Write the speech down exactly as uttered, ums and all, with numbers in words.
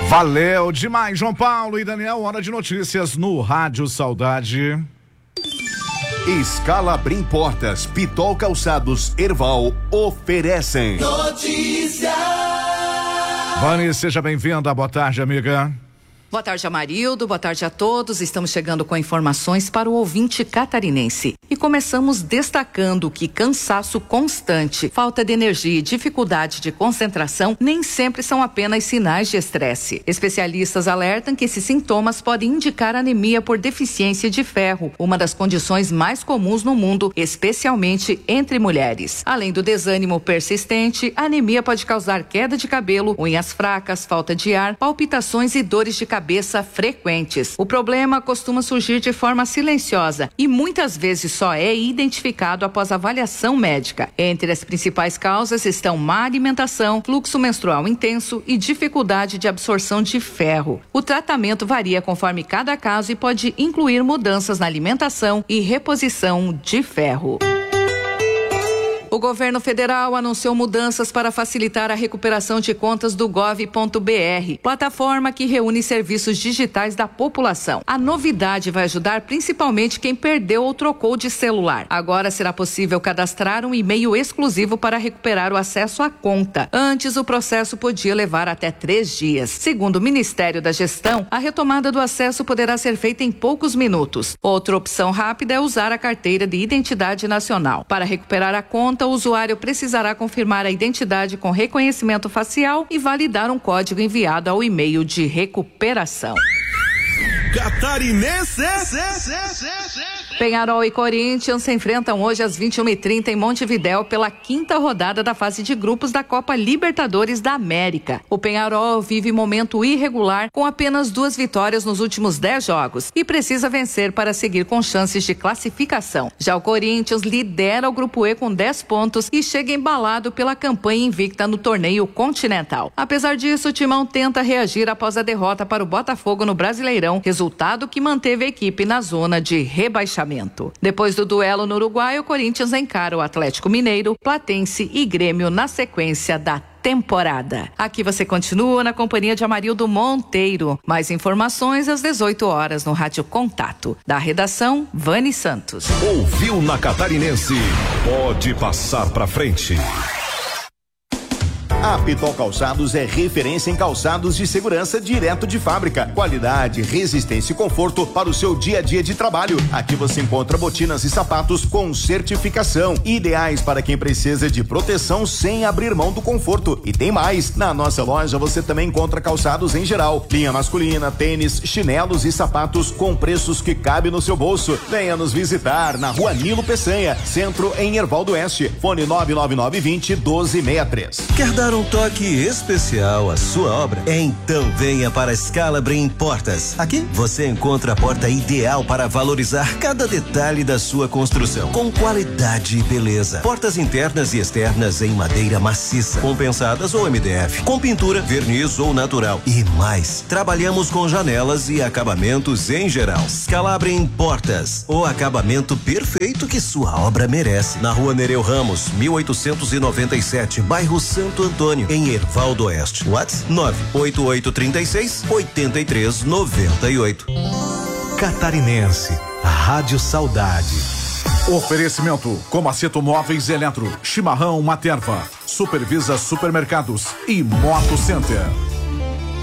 Valeu demais, João Paulo e Daniel. Hora de notícias no Rádio Saudade. Escalabrim Portas, Pitol Calçados, Erval oferecem notícia. Vani, seja bem-vinda. Boa tarde, amiga. Boa tarde, Amarildo. Boa tarde a todos. Estamos chegando com informações para o ouvinte catarinense. E começamos destacando que cansaço constante, falta de energia e dificuldade de concentração nem sempre são apenas sinais de estresse. Especialistas alertam que esses sintomas podem indicar anemia por deficiência de ferro, uma das condições mais comuns no mundo, especialmente entre mulheres. Além do desânimo persistente, a anemia pode causar queda de cabelo, unhas fracas, falta de ar, palpitações e dores de cabeça cabeça frequentes. O problema costuma surgir de forma silenciosa e muitas vezes só é identificado após avaliação médica. Entre as principais causas estão má alimentação, fluxo menstrual intenso e dificuldade de absorção de ferro. O tratamento varia conforme cada caso e pode incluir mudanças na alimentação e reposição de ferro. O governo federal anunciou mudanças para facilitar a recuperação de contas do gov ponto br, plataforma que reúne serviços digitais da população. A novidade vai ajudar principalmente quem perdeu ou trocou de celular. Agora será possível cadastrar um e-mail exclusivo para recuperar o acesso à conta. Antes, o processo podia levar até três dias. Segundo o Ministério da Gestão, a retomada do acesso poderá ser feita em poucos minutos. Outra opção rápida é usar a carteira de identidade nacional. Para recuperar a conta, o usuário precisará confirmar a identidade com reconhecimento facial e validar um código enviado ao e-mail de recuperação. Catarinense. Penharol e Corinthians se enfrentam hoje às vinte e uma e trinta em Montevidéu pela quinta rodada da fase de grupos da Copa Libertadores da América. O Penharol vive momento irregular com apenas duas vitórias nos últimos dez jogos e precisa vencer para seguir com chances de classificação. Já o Corinthians lidera o grupo E com dez pontos e chega embalado pela campanha invicta no torneio continental. Apesar disso, o Timão tenta reagir após a derrota para o Botafogo no Brasileirão, resultado que manteve a equipe na zona de rebaixamento. Depois do duelo no Uruguai, o Corinthians encara o Atlético Mineiro, Platense e Grêmio na sequência da temporada. Aqui você continua na companhia de Amarildo Monteiro. Mais informações às dezoito horas no Rádio Contato. Da redação, Vani Santos. Ouviu na Catarinense? Pode passar pra frente. A Pitol Calçados é referência em calçados de segurança direto de fábrica. Qualidade, resistência e conforto para o seu dia a dia de trabalho. Aqui você encontra botinas e sapatos com certificação, ideais para quem precisa de proteção sem abrir mão do conforto. E tem mais, na nossa loja você também encontra calçados em geral, linha masculina, tênis, chinelos e sapatos com preços que cabem no seu bolso. Venha nos visitar na Rua Nilo Peçanha, centro em Erval do Oeste. Fone nove nove nove vinte doze sessenta e três. Quer dar um toque especial à sua obra? Então venha para a Escalabrim Portas. Aqui você encontra a porta ideal para valorizar cada detalhe da sua construção, com qualidade e beleza. Portas internas e externas em madeira maciça, compensadas ou M D F, com pintura, verniz ou natural e mais. Trabalhamos com janelas e acabamentos em geral. Escalabrim Portas, o acabamento perfeito que sua obra merece. Na Rua Nereu Ramos, mil oitocentos e noventa e sete, bairro Santo Antônio, em Erval do Oeste. WhatsApp nove oito oito três seis oito três nove oito. Catarinense, Rádio Saudade. Oferecimento: Comaceto Móveis Eletro, Chimarrão Materva, Supervisa Supermercados e Moto Center.